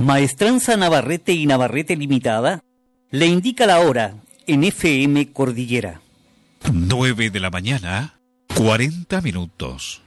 Maestranza Navarrete y Navarrete Limitada le indica la hora en FM Cordillera. 9 de la mañana, 40 minutos.